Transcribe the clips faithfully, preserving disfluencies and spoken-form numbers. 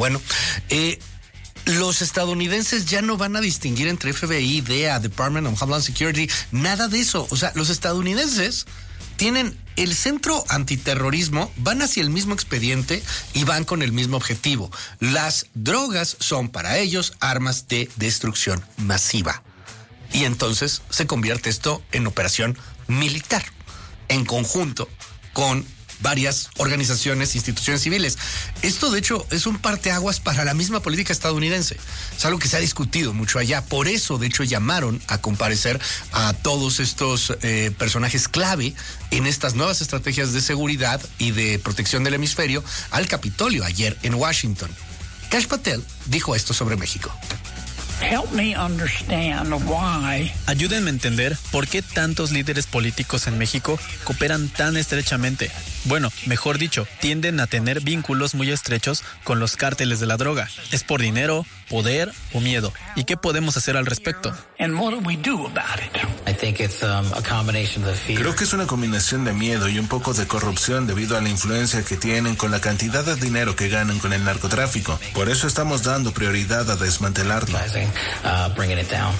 Bueno, eh, los estadounidenses ya no van a distinguir entre F B I, D E A, Department of Homeland Security, nada de eso. O sea, los estadounidenses tienen el centro antiterrorismo, van hacia el mismo expediente y van con el mismo objetivo. Las drogas son para ellos armas de destrucción masiva. Y entonces se convierte esto en operación militar, en conjunto con varias organizaciones, instituciones civiles. Esto, de hecho, es un parteaguas para la misma política estadounidense. Es algo que se ha discutido mucho allá. Por eso, de hecho, llamaron a comparecer a todos estos eh, personajes clave en estas nuevas estrategias de seguridad y de protección del hemisferio al Capitolio ayer en Washington. Kash Patel dijo esto sobre México. Help me understand why. Ayúdenme a entender por qué tantos líderes políticos en México cooperan tan estrechamente. Bueno, mejor dicho, tienden a tener vínculos muy estrechos con los cárteles de la droga. ¿Es por dinero, poder o miedo? ¿Y qué podemos hacer al respecto? And what do we do about it? I think it's um, a combination of the fear. Creo que es una combinación de miedo y un poco de corrupción debido a la influencia que tienen con la cantidad de dinero que ganan con el narcotráfico. Por eso estamos dando prioridad a desmantelarlo. Uh, bringing it down.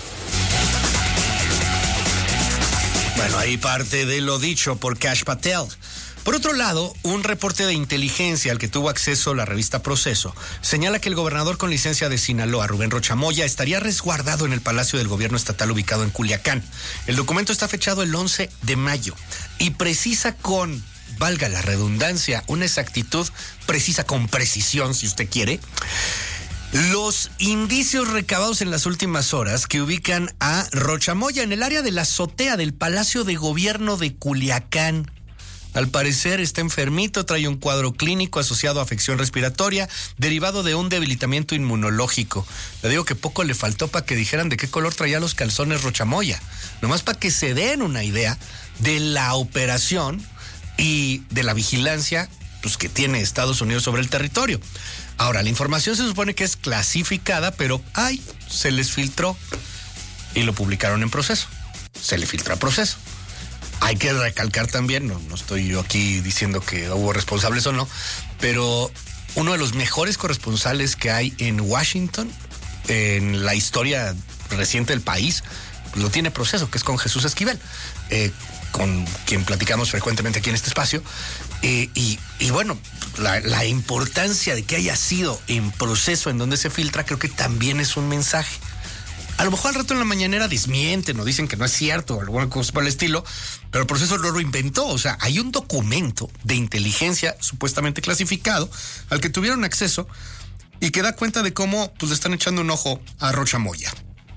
Bueno, ahí parte de lo dicho por Kash Patel. Por otro lado, un reporte de inteligencia al que tuvo acceso la revista Proceso señala que el gobernador con licencia de Sinaloa, Rubén Rocha Moya, estaría resguardado en el Palacio del Gobierno Estatal ubicado en Culiacán. El documento está fechado el once de mayo y precisa con, valga la redundancia, una exactitud precisa con precisión, si usted quiere, los indicios recabados en las últimas horas que ubican a Rocha Moya en el área de la azotea del Palacio de Gobierno de Culiacán. Al parecer está enfermito, trae un cuadro clínico asociado a afección respiratoria derivado de un debilitamiento inmunológico. Le digo que poco le faltó para que dijeran de qué color traía los calzones Rocha Moya. Nomás para que se den una idea de la operación y de la vigilancia pues, que tiene Estados Unidos sobre el territorio. Ahora, la información se supone que es clasificada, pero ay, se les filtró y lo publicaron en Proceso. Se le filtró a Proceso. Hay que recalcar también, no, no estoy yo aquí diciendo que hubo responsables o no, pero uno de los mejores corresponsales que hay en Washington, en la historia reciente del país, lo tiene Proceso, que es con Jesús Esquivel, eh, con quien platicamos frecuentemente aquí en este espacio. Eh, y, y bueno, la, la importancia de que haya sido en Proceso en donde se filtra, creo que también es un mensaje. A lo mejor al rato en la mañanera desmienten o dicen que no es cierto o alguna cosa por el estilo, pero el Proceso no lo inventó. O sea, hay un documento de inteligencia supuestamente clasificado al que tuvieron acceso y que da cuenta de cómo pues, le están echando un ojo a Rocha Moya.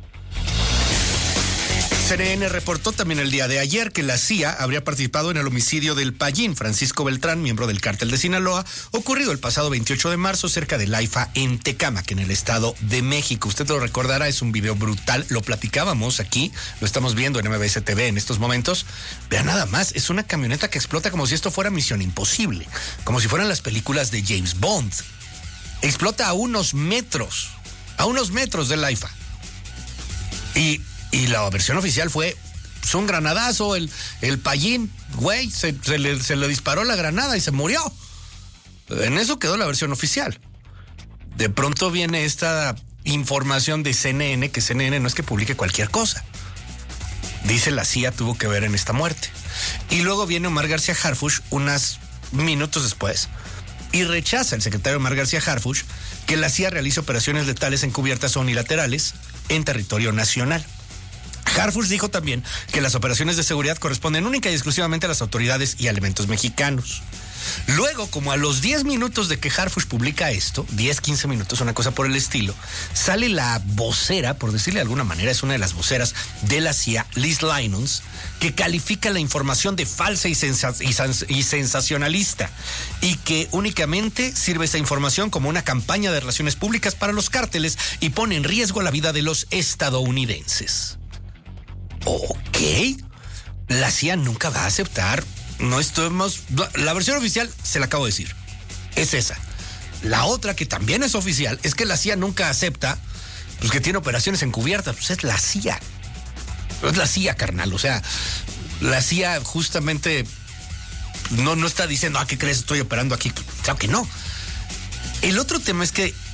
C N N reportó también el día de ayer que la C I A habría participado en el homicidio del Payín Francisco Beltrán, miembro del cártel de Sinaloa, ocurrido el pasado veintiocho de marzo cerca de Laifa en Tecámac, en el Estado de México. Usted lo recordará, es un video brutal, lo platicábamos aquí, lo estamos viendo en M B S T V en estos momentos. Vean nada más, es una camioneta que explota como si esto fuera Misión Imposible, como si fueran las películas de James Bond. Explota a unos metros, a unos metros de Laifa. Y... Y la versión oficial fue pues, un granadazo, el, el Payín, güey, se, se, le, se le disparó la granada y se murió. En eso quedó la versión oficial. De pronto viene esta información de C N N, que C N N no es que publique cualquier cosa. Dice la C I A tuvo que ver en esta muerte. Y luego viene Omar García Harfuch unos minutos después y rechaza el secretario Omar García Harfuch que la C I A realice operaciones letales encubiertas o unilaterales en territorio nacional. Harfuch dijo también que las operaciones de seguridad corresponden única y exclusivamente a las autoridades y elementos mexicanos. Luego, como a los diez minutos de que Harfuch publica esto, diez, quince minutos, una cosa por el estilo, sale la vocera, por decirle de alguna manera, es una de las voceras de la C I A, Liz Lynons, que califica la información de falsa y, sensa- y, sens- y sensacionalista y que únicamente sirve esa información como una campaña de relaciones públicas para los cárteles y pone en riesgo la vida de los estadounidenses. Ok, la C I A nunca va a aceptar, no estamos, la versión oficial se la acabo de decir, es esa. La otra que también es oficial es que la C I A nunca acepta pues, que tiene operaciones encubiertas, pues es la C I A, es la C I A, carnal, o sea, la C I A justamente no, no está diciendo, ah, ¿qué crees? Estoy operando aquí, claro que no. El otro tema es que